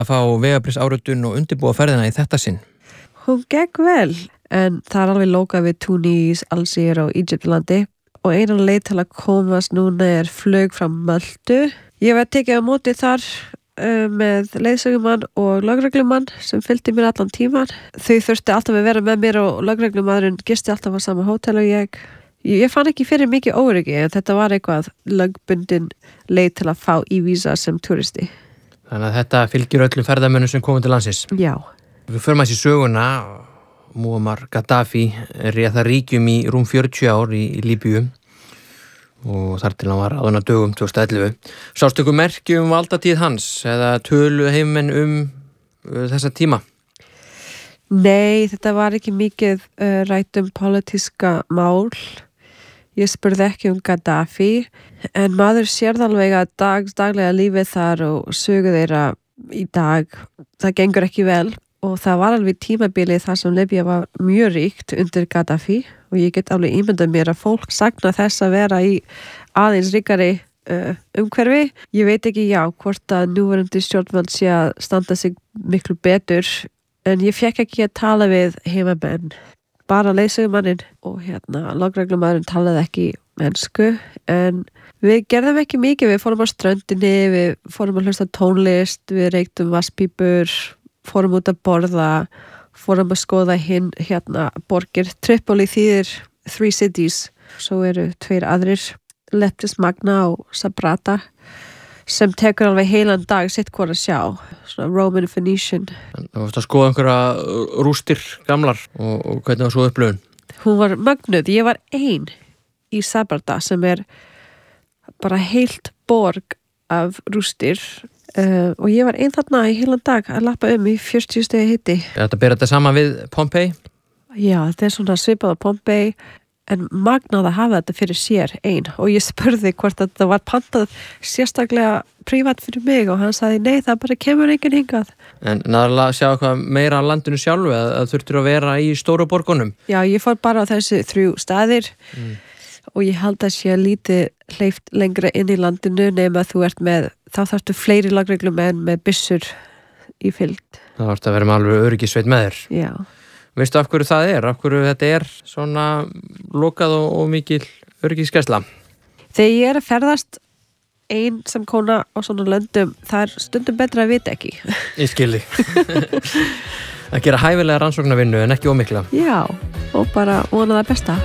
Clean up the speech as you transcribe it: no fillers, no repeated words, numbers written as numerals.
að fá vegabréfsáritun og undirbúa ferðina í þetta sinn? Hún gekk vel, en það alveg lokað við Túnis, Alsír og Ígyptlandi og einan leið til að komast núna flug frá Möltu. Ég var tekið á móti þar með leiðsögumann og lögreglumann sem fylgdi mér allan tíman. Þau þurfti alltaf að vera með mér og lögreglumaðurinn gisti alltaf á sama hótel og ég fann ekki fyrir mikið óryggi en þetta var eitthvað lögbundin leið til að fá vísa sem turisti. Þannig að þetta fylgir öllum ferðamönnum sem komum til landsins. Já. Við förum aðeins í söguna. Muammar Gaddafi réð það ríkjum í rúm 40 ár í Líbíu og þar til hann var aðuna dögum 2011. Sástu ykkur merki valdatíð hans eða tölu heimamenn þessa tíma? Nei, þetta var ekki mikið rætt pólitíska mál. Ég spurði ekki Gaddafi, en maður sér alveg að daglega lífið þar og sögu þeirra í dag, það gengur ekki vel og það var alveg tímabilið þar sem Líbía var mjög ríkt undir Gaddafi og ég get alveg ímyndað mér að fólk sakna þess að vera í aðeins ríkari umhverfi. Ég veit ekki hvort að núverandi stjórnvöld sé að standa sig miklu betur, en ég fekk ekki að tala við heimamenn, bara leiðsögumanninn og lögreglumaðurinn talaði ekki ensku, en við gerðum ekki mikið. Við fórum á ströndinni, við fórum að hlusta tónlist, við reyktum vatnsbípur, fórum út að borða, fórum að skoða borgir. Tripoli þýðir 3 cities, svo eru 2 aðrir, Leptis Magna og Sabrata, sem tekur alveg heilan dag sitt hvort að sjá, svona Roman Phoenician. Þú varst að skoða einhverja rústir gamlar og hvernig var svo upplifun? Hún var mögnuð. Ég var ein í Sabrata sem bara heilt borg af rústir og ég var ein þarna í heilan dag að lappa í 40 stigi hiti. Þetta ber þetta saman við Pompeii? Já, þetta svona svipað á Pompeii, en magnað að hafa þetta fyrir sér ein og ég spurði hvort þetta var pantað sérstaklega prívat fyrir mig og hann sagði nei, það bara kemur enginn hingað. En náðurlega að sjá eitthvað meira á landinu sjálfu að þurftur að vera í stóru borgunum? Já, ég fór bara á þessi 3 staðir og ég held að sé lítið hleypt lengra inn í landinu nema þú ert þá þarftu fleiri lögreglumenn með byssur í fylgd. Það þarftu að vera með alveg öryggissveit með þér. Já. Veistu af hverju það af hverju þetta svona lokað og mikil öryggisgæsla? Þegar ég að ferðast ein sem kona á svona löndum, það stundum betra að vita ekki. Ég skilji. Að gera hæfilega rannsóknarvinnu en ekki ómikla. Já, og bara vona það besta.